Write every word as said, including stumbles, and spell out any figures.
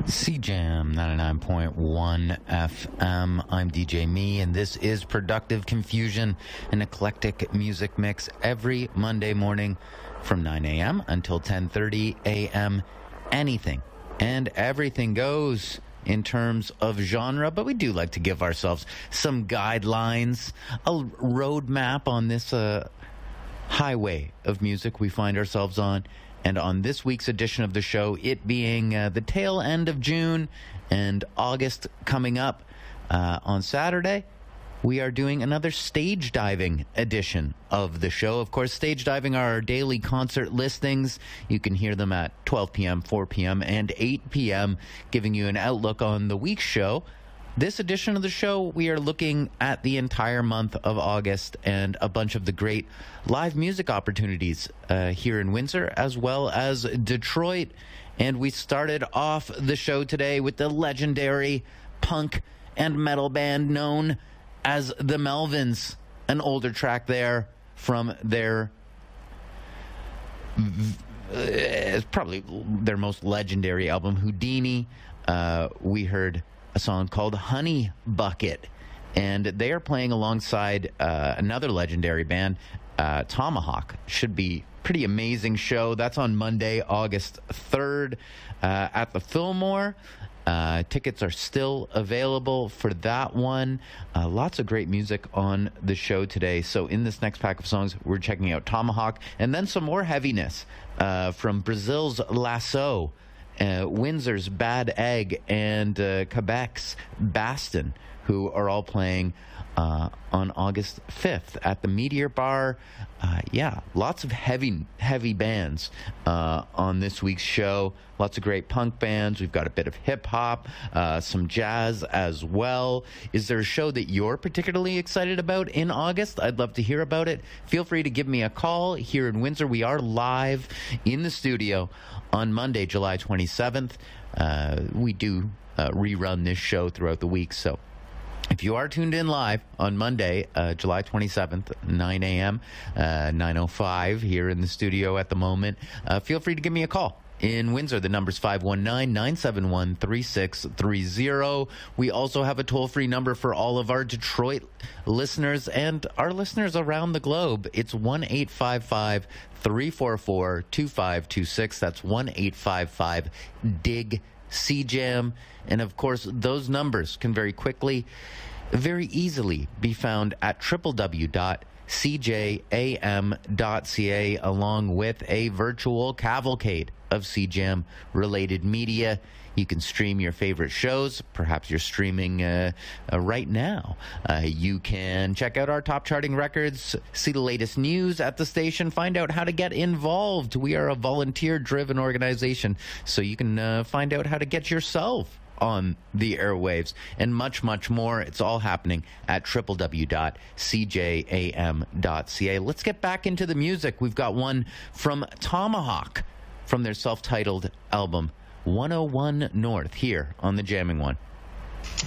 C Jam ninety-nine point one F M. I'm D J Me, and this is Productive Confusion, an eclectic music mix every Monday morning from nine a.m. until ten thirty a.m. Anything and everything goes in terms of genre, but we do like to give ourselves some guidelines, a roadmap on this uh, highway of music we find ourselves on. And on this week's edition of the show, it being uh, the tail end of June and August coming up uh, on Saturday, we are doing another stage diving edition of the show. Of course, stage diving are our daily concert listings. You can hear them at twelve p.m., four p.m., and eight p.m., giving you an outlook on the week's show. This edition of the show, we are looking at the entire month of August and a bunch of the great live music opportunities uh, here in Windsor, as well as Detroit. And we started off the show today with the legendary punk and metal band known as the Melvins, an older track there from their uh, probably their most legendary album, Houdini. Uh, we heard a song called Honey Bucket, and they are playing alongside uh, another legendary band, uh, Tomahawk. Should be pretty amazing show. That's on Monday, August third, uh, at the Fillmore. Uh, tickets are still available for that one. Uh, lots of great music on the show today. So in this next pack of songs, we're checking out Tomahawk, and then some more heaviness uh, from Brazil's Lasso, Uh, Windsor's Bad Egg, and uh, Quebec's Baston, who are all playing uh, on August fifth at the Meteor Bar. Uh, yeah, lots of heavy, heavy bands uh, on this week's show. Lots of great punk bands. We've got a bit of hip-hop, uh, some jazz as well. Is there a show that you're particularly excited about in August? I'd love to hear about it. Feel free to give me a call here in Windsor. We are live in the studio on Monday, July twenty-seventh. Uh, we do uh, rerun this show throughout the week, so if you are tuned in live on Monday, uh, July twenty-seventh, nine a.m., uh, nine oh five here in the studio at the moment, uh, feel free to give me a call. In Windsor, the number's five one nine, nine seven one, three six three zero. We also have a toll-free number for all of our Detroit listeners and our listeners around the globe. It's one eight five five, three four four, two five two six. That's one eight five five, D I G C Jam. And of course, those numbers can very quickly, very easily be found at w w w dot c j a m dot c a, along with a virtual cavalcade of C Jam related media. You can stream your favorite shows. Perhaps you're streaming uh, uh, right now. Uh, you can check out our top charting records, see the latest news at the station, find out how to get involved. We are a volunteer-driven organization, so you can uh, find out how to get yourself on the airwaves, and much, much more. It's all happening at w w w dot c j a m dot c a. Let's get back into the music. We've got one from Tomahawk from their self-titled album, one oh one North, here on the Jamming One.